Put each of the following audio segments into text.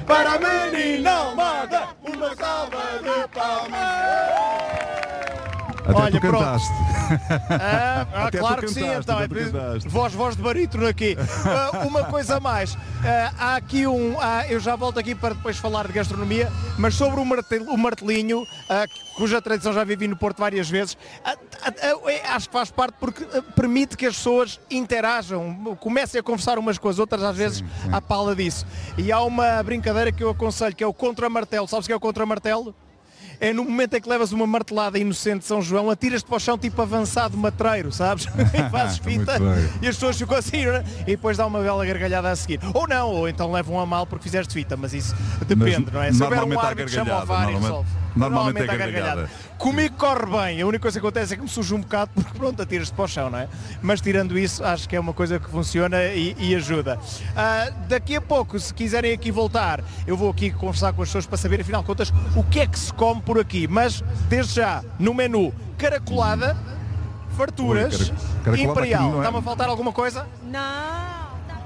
para a menina Almada, uma salva de palmas. Até Olha, tu cantaste. Até claro tu que sim, cantaste, então. até tu cantaste. Voz de barítono aqui. Uma coisa a mais. Há aqui eu já volto aqui para depois falar de gastronomia, mas sobre o martelinho, cuja tradição já vivi no Porto várias vezes, acho que faz parte porque permite que as pessoas interajam, comecem a conversar umas com as outras, às vezes à pala disso. E há uma brincadeira que eu aconselho, que é o contra-martelo. Sabes o que é o contra-martelo? É no momento em que levas uma martelada inocente de São João, atiras-te para o chão tipo avançado matreiro, sabes? E fazes fita e as pessoas ficam assim, e depois dá uma bela gargalhada a seguir. Ou não, ou então levam a mal porque fizeste fita, mas isso depende, não é? Se houver um árbitro, chama o VAR e resolve. Normalmente é gargalhada. Comigo corre bem, a única coisa que acontece é que me sujo um bocado porque pronto, atiras-te para o chão, não é? Mas tirando isso, acho que é uma coisa que funciona e ajuda. Daqui a pouco, se quiserem aqui voltar, eu vou aqui conversar com as pessoas para saber, afinal de contas, o que é que se come por aqui. Mas, desde já, no menu, caracolada, farturas, imperial. Está-me a faltar alguma coisa? Não.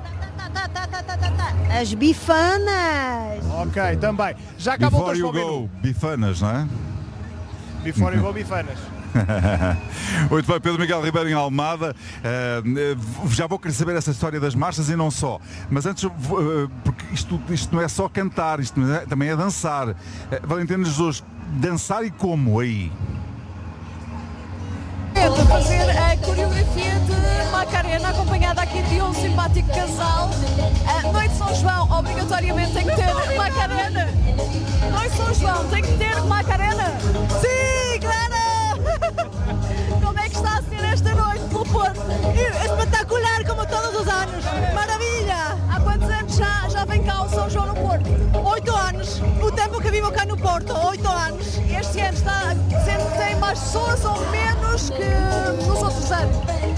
As bifanas. Ok, também. Já cá voltas para o menu. Bifanas, não é? Before you go, bifanas. Muito bem, Pedro Miguel Ribeiro em Almada. Já vou querer saber essa história das marchas e não só. Mas antes, porque isto não é só cantar, isto também é dançar. Valentina Jesus, dançar e como aí? Fazer a coreografia de Macarena, acompanhada aqui de um simpático casal. Noite de São João, obrigatoriamente tem que ter Macarena. Noite de São João, tem que ter Macarena. Sim, claro! Como é que está a ser esta noite pelo Porto? Espetacular, como todos os anos. Maravilha! Há quantos anos já vem cá o São João no Porto? 8 anos. O tempo que vivo cá no Porto, 8 anos. Este ano sempre tem mais pessoas ou menos que nos outros anos.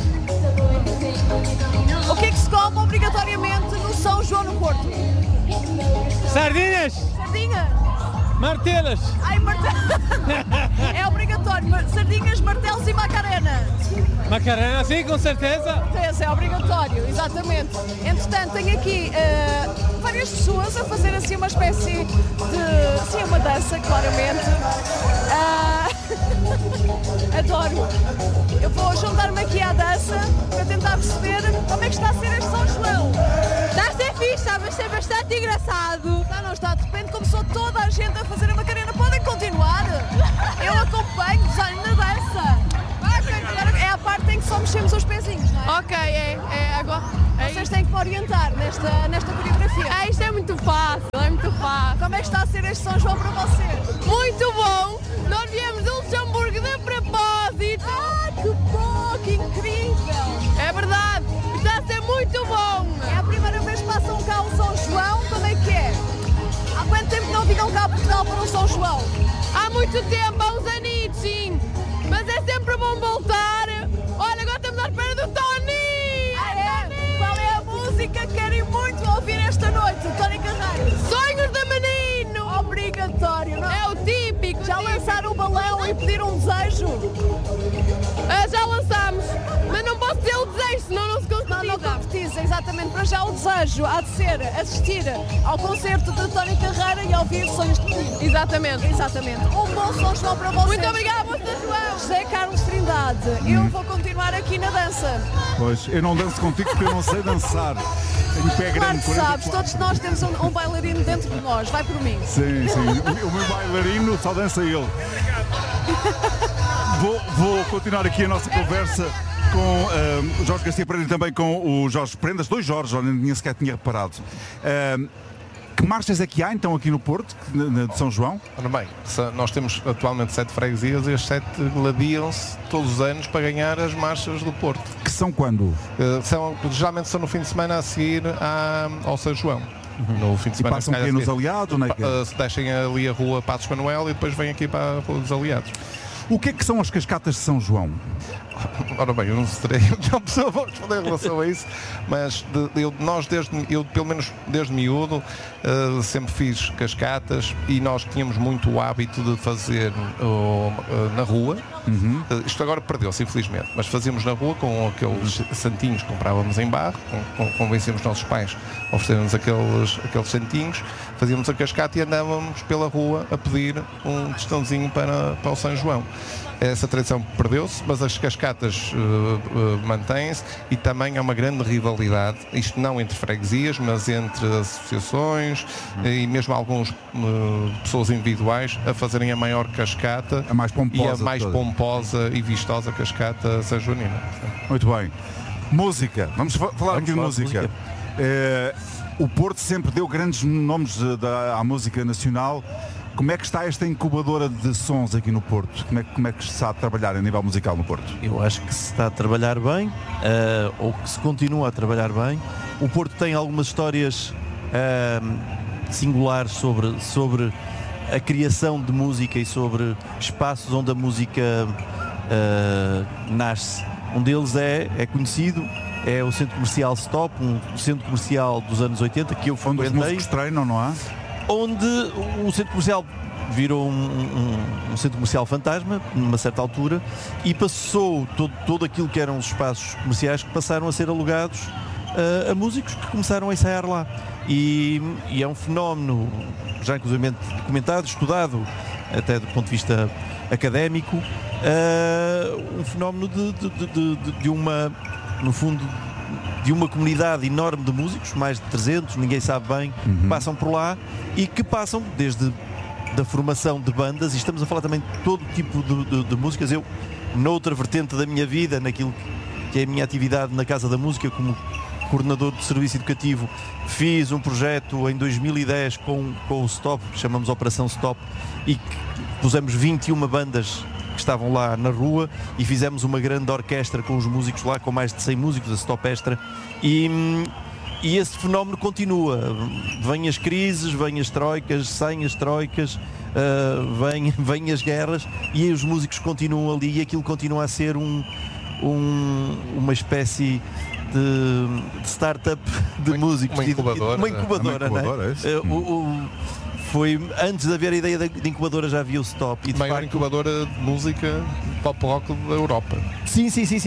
O que é que se come obrigatoriamente no São João no Porto? Sardinhas! Sardinha? Martelas! Ai, é obrigatório. Sardinhas, martelos e Macarena. Macarena, sim, com certeza. É obrigatório, exatamente. Entretanto, tenho aqui várias pessoas a fazer assim uma espécie de... Sim, uma dança, claramente. Adoro. Eu vou juntar-me aqui à dança para tentar perceber como é que está a ser este São João. Está a ser fixe, está a ser bastante engraçado. Não está, de repente começou toda a gente a fazer a Macarena. Podem continuar? Eu acompanho-vos na dança. É a parte em que só mexemos os pezinhos, não é? Ok, agora. Vocês têm que me orientar nesta coreografia. Isto é muito fácil, é muito fácil. Como é que está a ser este São João para vocês? Muito bom! Nós viemos de Luxemburgo de propósito. Que bom, que incrível! É verdade, está a ser muito bom. É a primeira vez que passam cá o São João, como é que é? Há quanto tempo não ficam cá a Portugal para o São João? Há muito tempo, há uns anitos, sim. Mas é sempre bom voltar. Olha, agora estamos à espera do Tony! Tony! Qual é a música que querem muito ouvir esta noite? Tony Carreiro. Sonhos de menino! Obrigatório, não? É o típico. Já lançaram o balão e pediram um desejo? Já lançámos, mas não posso ter o desejo, senão não se concretiza. Não concretiza, exatamente. Para já o desejo há de ser assistir ao concerto de Tony Carreira e ouvir Sonhos de Menino. Exatamente. Um bom São João para vocês. Muito obrigada, bom São João. José Carlos Trindade, eu vou continuar aqui na dança. Pois, eu não danço contigo porque eu não sei dançar. Tenho pé Claro grande, que sabes, todos nós temos um bailarino dentro de nós, vai por mim. Sim. O meu bailarino só dança ele. Vou continuar aqui a nossa conversa com o Jorge Garcia Pereira e também com o Jorge Prendas, dois Jorges, nem sequer tinha reparado. Que marchas é que há então aqui no Porto, de São João? Ora bem, nós temos atualmente 7 freguesias e as 7 gladiam-se todos os anos para ganhar as marchas do Porto. Que são quando? Geralmente são no fim de semana a seguir ao São João. No fim de semana. E passam aqui nos Aliados? Deixem ali a rua Passos Manuel e depois vêm aqui para a Rua dos Aliados. O que é que são as cascatas de São João? Ora bem, eu não serei a pessoa para responder em relação a isso, mas eu pelo menos desde miúdo sempre fiz cascatas e nós tínhamos muito o hábito de fazer na rua. Isto agora perdeu-se, infelizmente, mas fazíamos na rua com aqueles santinhos que comprávamos em barro, convencíamos nossos pais a oferecerem-nos aqueles santinhos, fazíamos a cascata e andávamos pela rua a pedir um tostãozinho para o São João. Essa tradição perdeu-se, mas as cascatas mantêm-se e também há uma grande rivalidade, isto não entre freguesias, mas entre associações e mesmo algumas pessoas individuais a fazerem a maior cascata, a mais pomposa, e a mais pomposa e vistosa cascata sanjoanina. Muito bem. Música, vamos falar aqui de música. O Porto sempre deu grandes nomes à música nacional. Como é que está esta incubadora de sons aqui no Porto? Como é que se está a trabalhar a nível musical no Porto? Eu acho que se está a trabalhar bem, ou que se continua a trabalhar bem. O Porto tem algumas histórias singulares sobre a criação de música e sobre espaços onde a música nasce. Um deles é conhecido, é o Centro Comercial Stop, um centro comercial dos anos 80 que eu frequentei. Onde os músicos treinam, não há? Onde o centro comercial virou um centro comercial fantasma, numa certa altura, e passou todo aquilo que eram os espaços comerciais que passaram a ser alugados a músicos que começaram a ensaiar lá. E é um fenómeno já inclusivamente documentado, estudado, até do ponto de vista académico, um fenómeno de uma, no fundo, de uma comunidade enorme de músicos, mais de 300, ninguém sabe bem, que passam por lá e que passam desde da formação de bandas, e estamos a falar também de todo tipo de músicas. Eu, noutra vertente da minha vida, naquilo que é a minha atividade na Casa da Música como coordenador do serviço educativo, fiz um projeto em 2010 com o Stop, que chamamos Operação Stop, e que pusemos 21 bandas que estavam lá na rua e fizemos uma grande orquestra com os músicos lá, com mais de 100 músicos, a Stop Extra, e esse fenómeno continua. Vêm as crises, vêm as troicas, saem as troicas, vêm as guerras, e aí os músicos continuam ali e aquilo continua a ser uma espécie de startup de músicos. Uma incubadora. Uma incubadora, não é? Foi, antes de haver a ideia de incubadora, já havia o Stop. E a maior incubadora de música pop rock da Europa. Sim.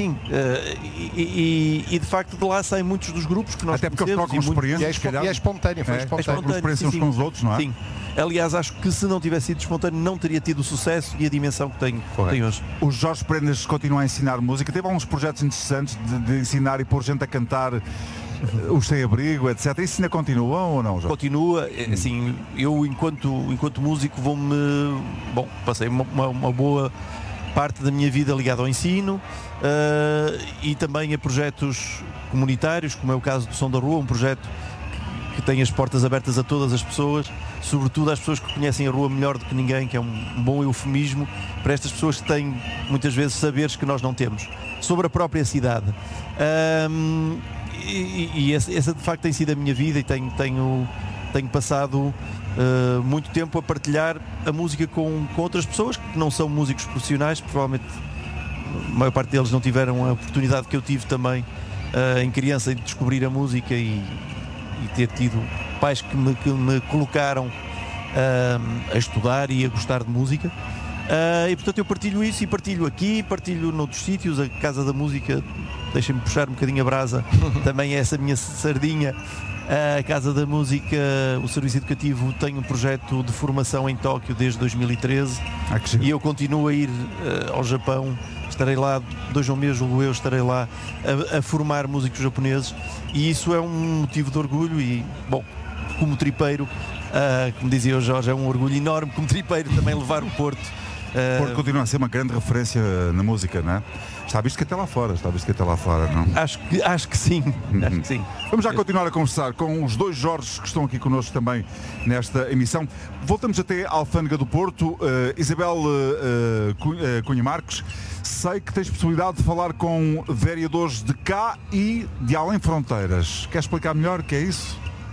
E de facto de lá saem muitos dos grupos que nós até porque eles trocam experiências. E é espontâneo, foi espontâneo. Experiências uns com os outros, não é? Sim. Aliás, acho que se não tivesse sido espontâneo, não teria tido o sucesso e a dimensão que tem hoje. O Jorge Prendas continua a ensinar música. Teve alguns projetos interessantes de ensinar e pôr gente a cantar os sem-abrigo, etc. Isso ainda continua ou não, Jorge? Continua. Assim, eu enquanto músico passei uma boa parte da minha vida ligada ao ensino e também a projetos comunitários, como é o caso do Som da Rua, um projeto que tem as portas abertas a todas as pessoas, sobretudo às pessoas que conhecem a rua melhor do que ninguém, que é um bom eufemismo para estas pessoas que têm muitas vezes saberes que nós não temos sobre a própria cidade. E essa de facto tem sido a minha vida, e tenho passado muito tempo a partilhar a música com outras pessoas que não são músicos profissionais. Provavelmente a maior parte deles não tiveram a oportunidade que eu tive também em criança de descobrir a música e ter tido pais que me colocaram a estudar e a gostar de música. E portanto eu partilho isso, e partilho aqui, partilho noutros sítios. A Casa da Música, deixem-me puxar um bocadinho a brasa, também é essa minha sardinha. A Casa da Música, o Serviço Educativo, tem um projeto de formação em Tóquio desde 2013 e eu continuo a ir ao Japão. Estarei lá 2 meses, julgo eu, estarei lá a formar músicos japoneses, e isso é um motivo de orgulho. E, bom, como tripeiro, como dizia o Jorge, é um orgulho enorme como tripeiro também levar o Porto. O Porto continua a ser uma grande referência na música, não é? Está visto que até lá fora, não? Acho que sim. Acho que sim. Vamos já continuar a conversar com os 2 Jorges que estão aqui connosco também nesta emissão. Voltamos até à Alfândega do Porto. Isabel Cunha Marques, sei que tens possibilidade de falar com vereadores de cá e de além fronteiras. Quer explicar melhor o que é isso?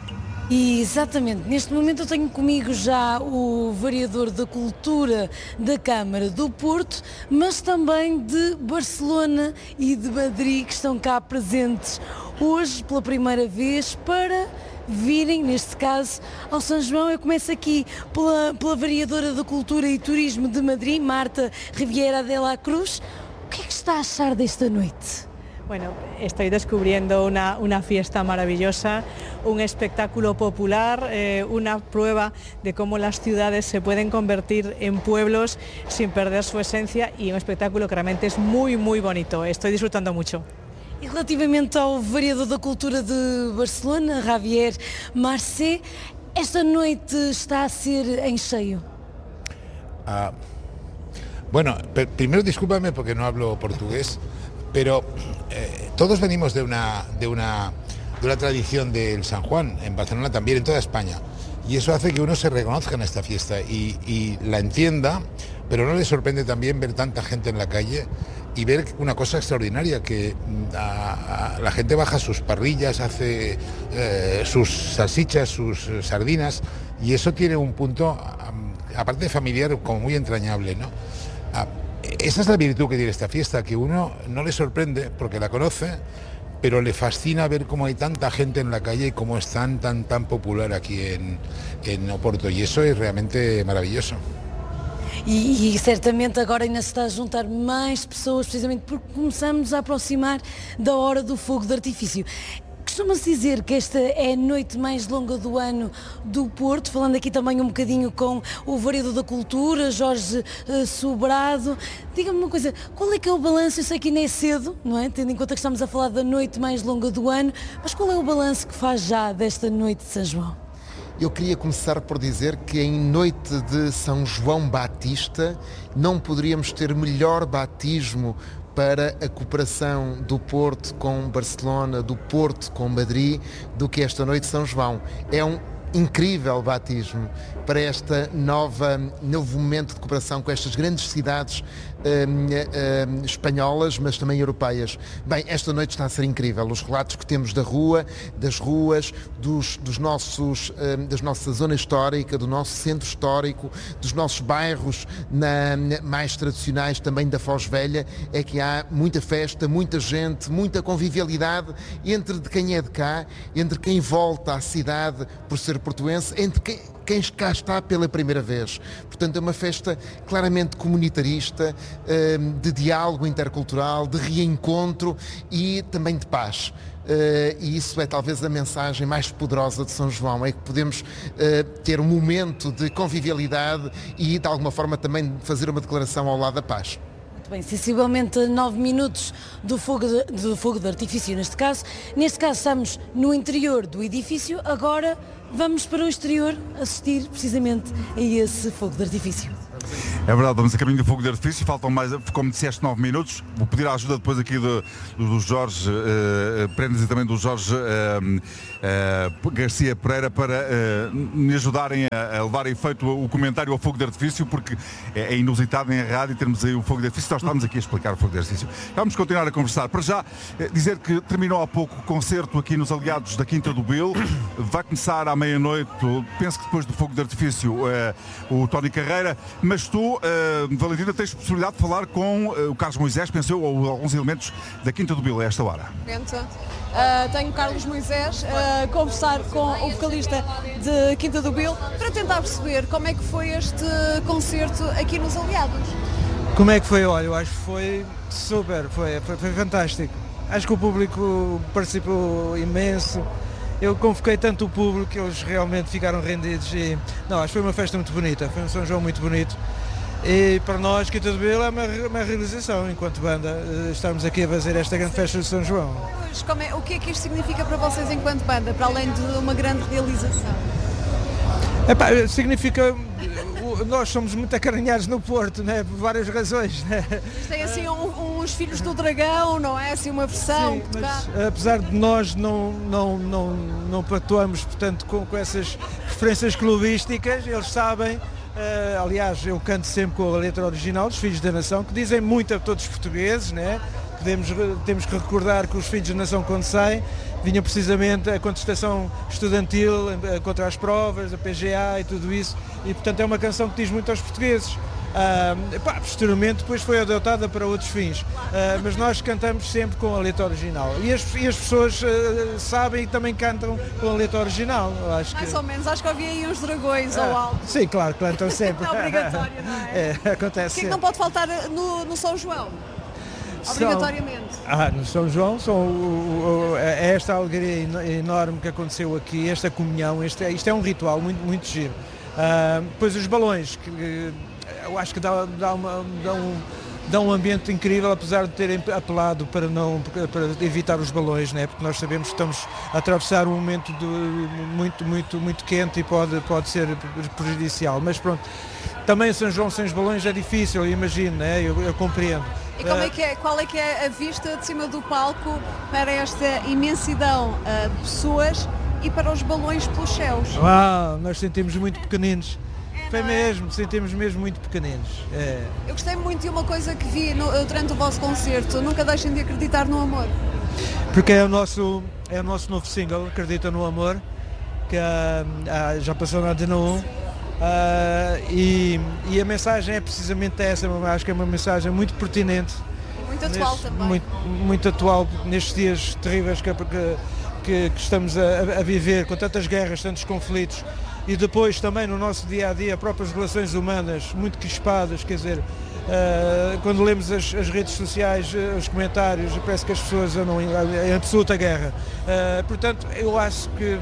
E exatamente, neste momento eu tenho comigo já o vereador da Cultura da Câmara do Porto, mas também de Barcelona e de Madrid, que estão cá presentes hoje pela primeira vez para virem, neste caso, ao São João. Eu começo aqui pela vereadora da Cultura e Turismo de Madrid, Marta Riviera de la Cruz. O que é que está a achar desta noite? Bueno, estoy descubriendo una fiesta maravillosa, un espectáculo popular, una prueba de cómo las ciudades se pueden convertir en pueblos sin perder su esencia y un espectáculo que realmente es muy, muy bonito. Estoy disfrutando mucho. E relativamente ao vereador da Cultura de Barcelona, Javier Marcé, esta noite está a ser em cheio. Bueno, primero discúlpame porque no hablo portugués, pero todos venimos de una tradición del San Juan, en Barcelona también, en toda España, y eso hace que uno se reconozca en esta fiesta y la entienda, pero no le sorprende también ver tanta gente en la calle y ver una cosa extraordinaria, que la gente baja sus parrillas, hace sus salsichas, sus sardinas, y eso tiene un punto, aparte de familiar, como muy entrañable, ¿no? Esa es la virtud que tiene esta fiesta, que uno no le sorprende porque la conoce, pero le fascina ver cómo hay tanta gente en la calle y cómo es tan popular aquí en Oporto, y eso es realmente maravilloso. E certamente agora ainda se está a juntar mais pessoas, precisamente porque começamos a aproximar da hora do fogo de artifício. Costuma-se dizer que esta é a noite mais longa do ano do Porto, falando aqui também um bocadinho com o vereador da Cultura, Jorge Sobrado. Diga-me uma coisa, qual é que é o balanço? Eu sei que ainda é cedo, não é? Tendo em conta que estamos a falar da noite mais longa do ano, mas qual é o balanço que faz já desta noite de São João? Eu queria começar por dizer que em noite de São João Batista não poderíamos ter melhor batismo para a cooperação do Porto com Barcelona, do Porto com Madrid, do que esta noite de São João. É um incrível batismo para este novo momento de cooperação com estas grandes cidades espanholas, mas também europeias. Bem, esta noite está a ser incrível. Os relatos que temos das ruas, da nossa zona histórica, do nosso centro histórico, dos nossos bairros mais tradicionais também da Foz Velha, é que há muita festa, muita gente, muita convivialidade entre de quem é de cá, entre quem volta à cidade por ser portuense, entre quem cá está pela primeira vez. Portanto, é uma festa claramente comunitarista, de diálogo intercultural, de reencontro e também de paz. E isso é talvez a mensagem mais poderosa de São João, é que podemos ter um momento de convivialidade e de alguma forma também fazer uma declaração ao lado da paz. Bem, sensivelmente 9 minutos do fogo de artifício neste caso. Neste caso estamos no interior do edifício, agora vamos para o exterior assistir precisamente a esse fogo de artifício. É verdade, vamos a caminho do fogo de artifício, faltam mais, como disseste, 9 minutos. Vou pedir a ajuda depois aqui do Jorge Prendas e também do Jorge Garcia Pereira para me ajudarem a levar a efeito o comentário ao fogo de artifício, porque é inusitado em rádio termos aí o fogo de artifício. Nós estamos aqui a explicar o fogo de artifício. Vamos continuar a conversar. Para já, dizer que terminou há pouco o concerto aqui nos Aliados da Quinta do Bil. Vai começar à meia-noite, penso que depois do fogo de artifício, o Tony Carreira. Mas tu, Valentina, tens possibilidade de falar com o Carlos Moisés, penso eu, ou alguns elementos da Quinta do Bil a esta hora. Tenho o Carlos Moisés a conversar com o vocalista de Quinta do Bil para tentar perceber como é que foi este concerto aqui nos Aliados. Como é que foi? Olha, eu acho que foi super, foi fantástico. Acho que o público participou imenso. Eu convoquei tanto o público que eles realmente ficaram rendidos e acho que foi uma festa muito bonita, foi um São João muito bonito. E para nós, Quinta do Bil, é uma realização enquanto banda, estamos aqui a fazer esta grande festa de São João. Pois, o que é que isto significa para vocês enquanto banda, para além de uma grande realização? Significa, nós somos muito acarinhados no Porto, né? Por várias razões. Né? Tem assim uns Filhos do Dragão, não é? Assim uma versão. Sim, mas, apesar de nós não patuamos, portanto, com essas referências clubísticas, eles sabem. Aliás, eu canto sempre com a letra original dos Filhos da Nação, que dizem muito a todos os portugueses, né? Temos que recordar que os Filhos da Nação, quando saem, vinha precisamente a contestação estudantil contra as provas, a PGA e tudo isso, e portanto é uma canção que diz muito aos portugueses. Posteriormente depois foi adotada para outros fins, mas nós cantamos sempre com a letra original e as pessoas sabem e também cantam com a letra original. Mais ou menos, acho que havia aí uns dragões ao alto. Sim, claro, cantam sempre. É obrigatório, não é? Acontece. O que é que não pode faltar no São João? Obrigatoriamente. No São João é esta alegria enorme que aconteceu aqui, esta comunhão, isto é um ritual muito, muito giro. Depois os balões, que eu acho que dá um ambiente incrível, apesar de terem apelado para evitar os balões, né? Porque nós sabemos que estamos a atravessar um momento muito, muito, muito quente e pode ser prejudicial. Mas pronto, também São João sem os balões é difícil, eu imagino, né? Eu compreendo. E qual é que é a vista de cima do palco para esta imensidão de pessoas e para os balões pelos céus? Nós sentimos muito pequeninos. Foi mesmo, sentimos mesmo muito pequeninos. Eu gostei muito de uma coisa que vi durante o vosso concerto, Nunca Deixem de Acreditar no Amor. Porque é o nosso novo single, Acredita no Amor, que já passou na Antena 1. E a mensagem é precisamente essa, acho que é uma mensagem muito pertinente. Muito atual também. Muito atual nestes dias terríveis que estamos a viver, com tantas guerras, tantos conflitos. E depois também no nosso dia-a-dia, próprias relações humanas muito crispadas, quer dizer, quando lemos as redes sociais, os comentários, parece que as pessoas andam em absoluta guerra. Portanto, eu acho que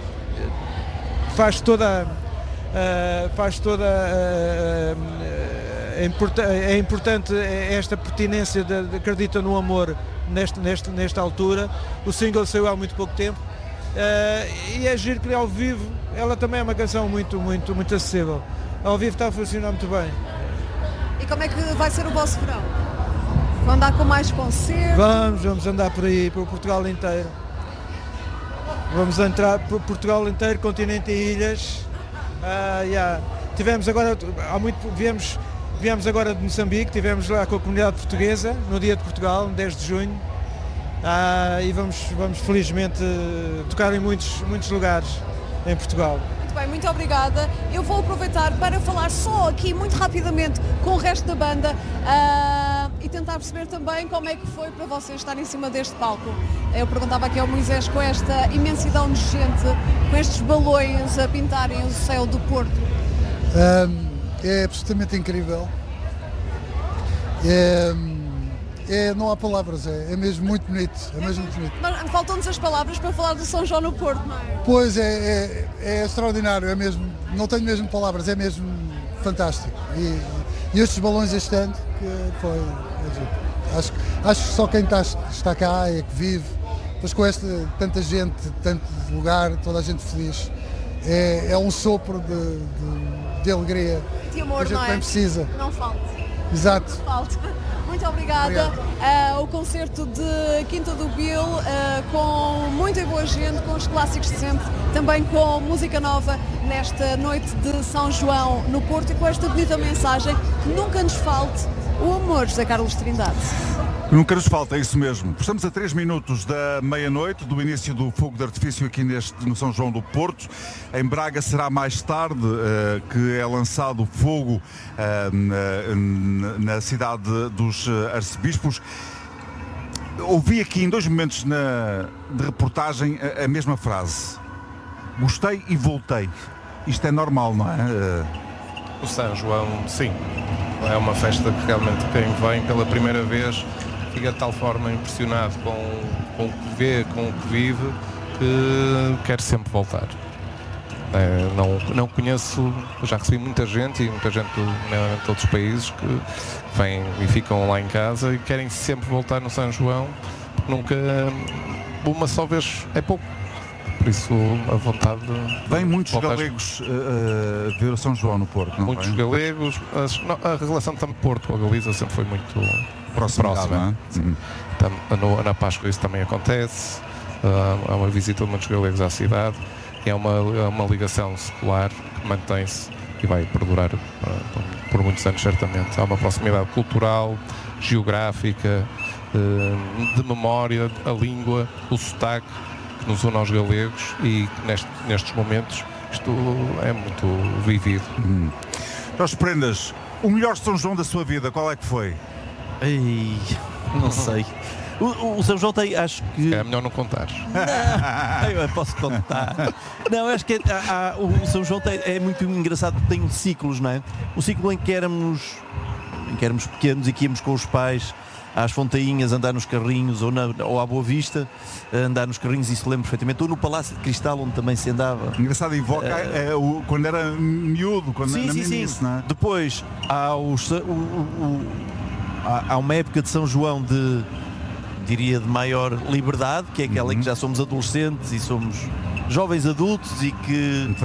é importante esta pertinência de Acredita no Amor nesta altura. O single saiu há muito pouco tempo. E é giro que ao vivo ela também é uma canção muito, muito, muito acessível. Ao vivo está a funcionar muito bem. E como é que vai ser o vosso verão? Vão andar com mais concertos? Vamos andar por aí, por Portugal inteiro. Vamos entrar por Portugal inteiro, continente e ilhas. Tivemos agora, viemos agora de Moçambique, tivemos lá com a comunidade portuguesa no Dia de Portugal, no 10 de junho. E vamos felizmente tocar em muitos lugares em Portugal. Muito bem, muito obrigada. Eu vou aproveitar para falar só aqui muito rapidamente com o resto da banda e tentar perceber também como é que foi para vocês estar em cima deste palco. Eu perguntava aqui ao Moisés, com esta imensidão de gente, com estes balões a pintarem o céu do Porto. É absolutamente incrível. Não há palavras, é mesmo muito bonito. Mas faltam-nos as palavras para falar do São João no Porto, não é? Pois é extraordinário, é mesmo, não tenho mesmo palavras, é mesmo fantástico. E estes balões este ano, que foi. Acho que só quem está cá é que vive, mas com tanta gente, tanto lugar, toda a gente feliz, é um sopro de alegria. De amor, que a gente bem precisa. Não falta. Exato. Não falta. Muito obrigada. O concerto de Quinta do Bill, com muita boa gente, com os clássicos de sempre, também com música nova nesta noite de São João no Porto e com esta bonita mensagem: nunca nos falte o amor, José Carlos Trindade. Nunca nos falta, é isso mesmo. Estamos a 3 minutos da meia-noite, do início do fogo de artifício aqui no São João do Porto. Em Braga será mais tarde que é lançado o fogo na cidade dos arcebispos. Ouvi aqui em 2 momentos de reportagem a mesma frase: gostei e voltei. Isto é normal, não é? O São João, sim, é uma festa que realmente quem vem pela primeira vez fica de tal forma impressionado com o que vê, com o que vive, que quer sempre voltar. Não conheço, já recebi muita gente de todos os países que vêm e ficam lá em casa e querem sempre voltar no São João, porque nunca, uma só vez é pouco. Por isso a vontade de... Vêm muitos galegos ver o São João no Porto, não? Muitos galegos, a relação também Porto com a Galiza sempre foi muito próxima. Na Páscoa isso também acontece, há uma visita de muitos galegos à cidade, e é uma ligação secular que mantém-se e vai perdurar por muitos anos certamente. Há uma proximidade cultural, geográfica, de memória, a língua, o sotaque, que nos une aos galegos e nestes momentos isto é muito vivido. Jorge Prendas, o melhor São João da sua vida, qual é que foi? Ei, não sei. O São João tem, acho que... É melhor não contares. Não, eu posso contar. Não, acho que o São João é muito engraçado porque tem ciclos, não é? O ciclo em que éramos pequenos e que íamos com os pais às Fontainhas, andar nos carrinhos, ou à Boa Vista, andar nos carrinhos, isso lembro perfeitamente, ou no Palácio de Cristal, onde também se andava. Engraçado, invoca quando era miúdo, quando sim, era sim. não é? Depois há uma época de São João diria de maior liberdade, que é aquela em que já somos adolescentes e somos jovens adultos e que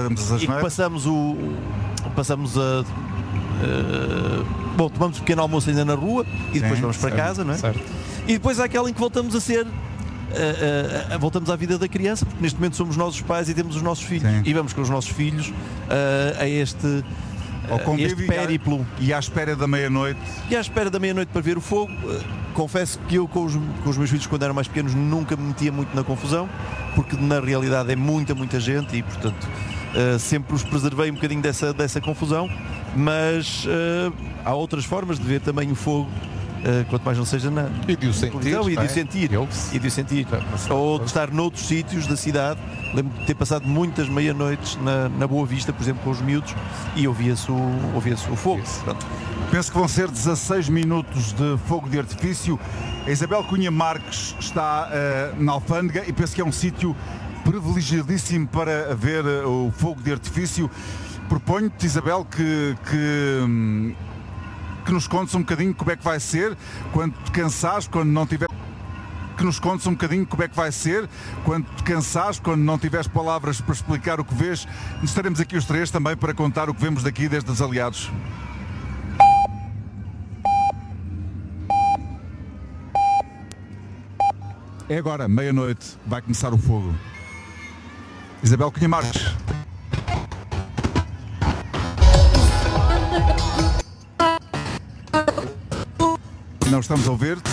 passamos a tomamos um pequeno almoço ainda na rua e depois vamos para casa, não é? Certo. E depois há aquela em que voltamos a ser voltamos à vida da criança, porque neste momento somos nós os pais e temos os nossos filhos. Sim. E vamos com os nossos filhos a este périplo. E à espera da meia-noite. E à espera da meia-noite para ver o fogo. Confesso que eu com os meus filhos, quando eram mais pequenos, nunca me metia muito na confusão, porque na realidade é muita gente e, portanto, sempre os preservei um bocadinho dessa confusão, mas há outras formas de ver também o fogo, quanto mais não seja na televisão e de o sentir. Ou de estar noutros sítios da cidade. Lembro de ter passado muitas meia-noites na Boa Vista, por exemplo, com os miúdos, e ouvia-se o fogo. Penso que vão ser 16 minutos de fogo de artifício. A Isabel Cunha Marques está na Alfândega e penso que é um sítio privilegiadíssimo para ver o fogo de artifício. Proponho-te, Isabel, que nos contes um bocadinho como é que vai ser quando te cansares, quando não tiver... Que nos contes um bocadinho como é que vai ser quando te cansares, quando não tiveres palavras para explicar o que vês. Estaremos aqui os três também para contar o que vemos daqui desde os aliados. É agora, meia-noite, vai começar o fogo. Isabel Cunha Marques. Não estamos a ouvir-te.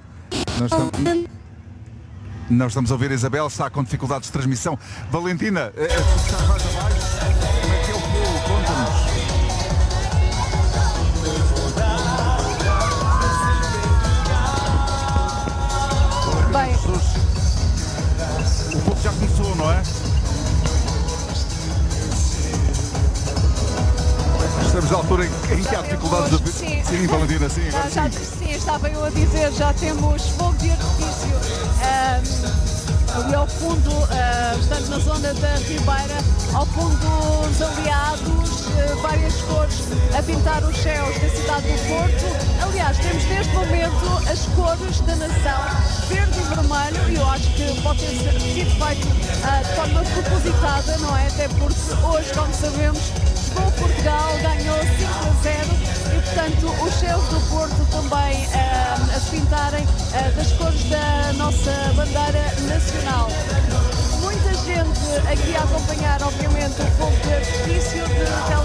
Não estamos a ouvir a Isabel, está com dificuldades de transmissão. Valentina, estás mais abaixo? Como é que é o fogo? Conta-nos. Bem, o fogo já começou, não é? Estamos à altura em que há dificuldades de ouvir. Sim, Valentina, sim. Sim, estava eu a dizer, já temos fogo de artifício ali ao fundo, portanto na zona da Ribeira, ao fundo dos aliados, várias cores a pintar os céus da cidade do Porto. Aliás, temos neste momento as cores da nação, verde e vermelho, e eu acho que pode ter sido feito de forma propositada, não é? Até porque hoje, como sabemos, chegou Portugal, ganhou 5-0 e, portanto, os céus do Porto também a se pintarem das cores da nossa bandeira nacional. Muita gente aqui a acompanhar,